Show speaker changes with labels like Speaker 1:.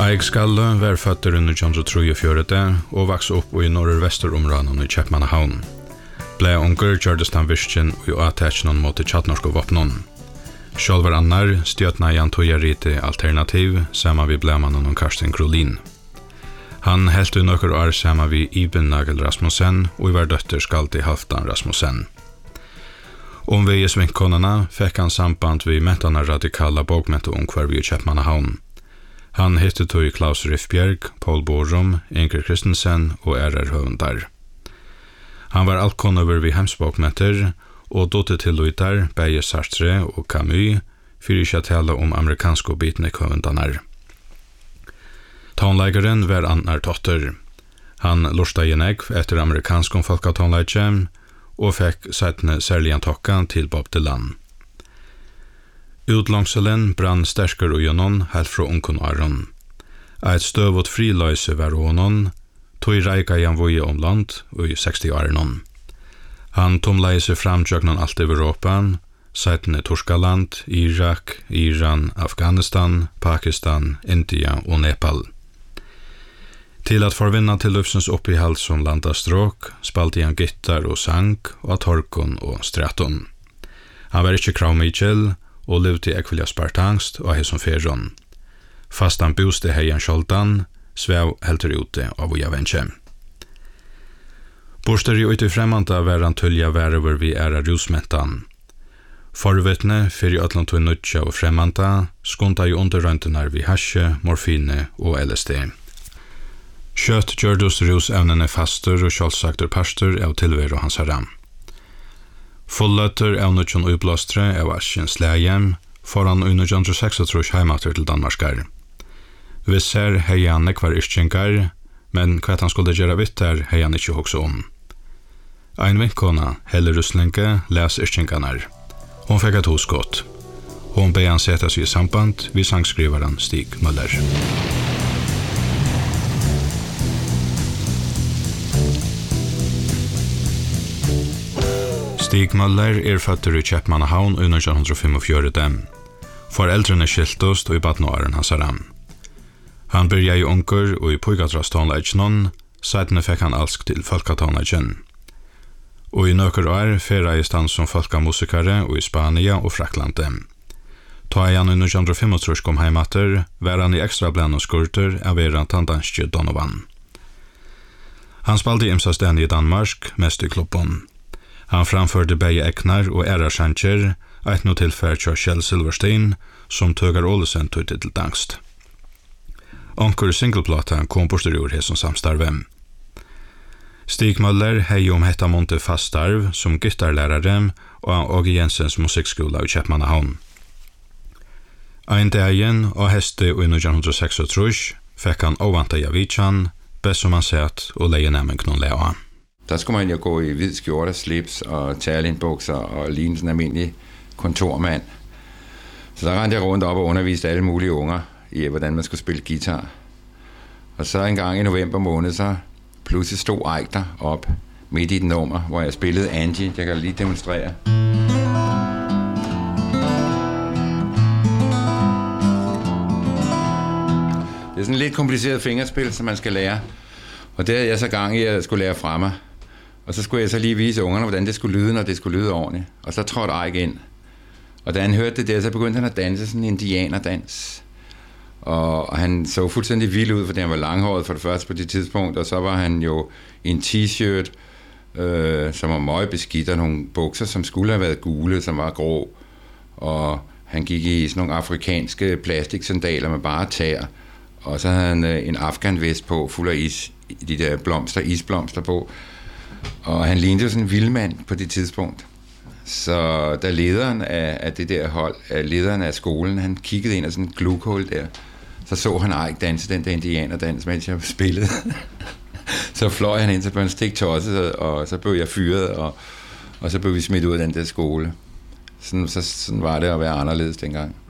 Speaker 1: Eik Skalle var født under 1934 og vokste opp i nord-vesturområdene i Kjøpmannahavn. Ble unger gjørdes han virkjen og avtetsjen mot tjattnorske våpnen. Selv var annar stjøtna Jan Tojarite alternativ sammen vi blemannen og Karsten Krolin. Han helt i noen år sammen vi Iben Nagel Rasmussen og var døtter Skalti Halvdan Rasmussen. Vi i svinkkonene fikk han samband vi mentene radikala bokmente ungkvar vi i Kjøpmannahavn. Han hittet tog Klaus Riffbjerg, Paul Borum, Inger Christensen og R.R. Høvendar. Han var altkonnover vid hemsbokmeter og dotte til Luitar, Beie Sartre og Camus, for ikke å tale om amerikanske bitnik Høvendanar. Tonleikeren var Annar Totter. Han lursta i negg etter amerikansk folkatonleikje og fikk seitne særlig en tokka til Bob Dylan. Utlangselen brann sterskere og gjennom helt fra ungen Aron. Et støvått friløse var honom, tog reika i han voie om land og i 60-årene. Han tomleie seg fram tjøknen alt i Europa, seitene Torskaland, Irak, Iran, Afghanistan, Pakistan, India og Nepal. Til at forvinna til løfsens oppihald som landastråk, spalte han gitar og sang, og torkon og straton. Han var ikke kravmikjel, og levde i ekvilja spartangst og hei som ferron. Fast han boste hei han skjoldan, svev helter ute av ujavensje. Borster i ute fremmanda var han tullja værever vi æra rusmentan. Forvetne fyrir ötland tog nutja og fremmanda, skonta i underrøyntenar vi hasje, morfine og LSD. Kjøtt gjørdus rusevnene faster og kjølsakter parster av tilvero hans haram. Fulløtter av nødjon uiblåstre av Asjen Slægjem, foran under 1936 heimater til Danmarskar. Vi ser hei han nekvar iskjengar, men hva han skulle gjøre vitter hei han ikke hokse om. Ein vinkona, Helle Russlinge, les iskjenganar. Hon fikk et hosgått. Hon be han sette seg i samband vid sangskrivaren Stig Møller. Stig Møller føtter i Kjøpmannahavn under 1945. Foreldrene skiltost og i badnåren hans haram. Han byrja i unger og i Puigatras-tonleikjenon, seitene fikk han alsk til folkatonleikjen. Og i nøkker år ferreist han som folkamusikere og i Spania og Fraklande. Ta han under 1935 kom heimater, var han i ekstra bland og skurter av tandanske Donovan. Han spalte imsa sten i Danmark, mest i klubben. Han framførte Beie Eknar og Æra Sanchez, eit nå tilfær til Kjell Silverstein, som Tøgar Olesen tog til dangst. Onker singleplata kom posterior som samstarve. Stig Møller hei om hetta monte fast starv som gitarlærare og Åge Jensens musikkskola i Kjøpmannahavn. Ein dagen og heste i 1936 fikk han ovanta Javichan, best som han sett og leie nemmen knon lea.
Speaker 2: Der skulle man jo gå i hvid skjorte, slips og Terlin-bukser og ligne sådan en almindelig kontormand. Så der rendte jeg rundt op og underviste alle mulige unger i, hvordan man skulle spille guitar. Og så en gang i november måned, så pludselig stod Eik der op midt i et nummer, hvor jeg spillede Angie. Jeg kan lige demonstrere. Det er sådan et lidt kompliceret fingerspil, som man skal lære. Og det havde jeg så gang i, at jeg skulle lære fra mig. Og så skulle jeg så lige vise ungerne, hvordan det skulle lyde, når det skulle lyde ordentligt. Og så trådte Eik ind. Og da han hørte det der, så begyndte han at danse sådan en indianerdans. Og han så fuldstændig vild ud, fordi han var langhåret for det første på det tidspunkt. Og så var han jo i en t-shirt, som var meget beskidt, og nogle bukser, som skulle have været gule, som var grå. Og han gik i sådan nogle afrikanske plastiksandaler med bare tær. Og så havde han en afghanvest på, fuld af is, de der blomster, isblomster på. Og han lignede jo sådan en vildmand på det tidspunkt. Så da lederen af det der hold, lederen af skolen, han kiggede ind af sådan et glukhul der, så han Eik danse den der indianerdans, mens jeg spillede. Så fløj han ind, så blev han stik tosset, og så blev jeg fyret, og så blev vi smidt ud af den der skole. Sådan var det at være anderledes dengang.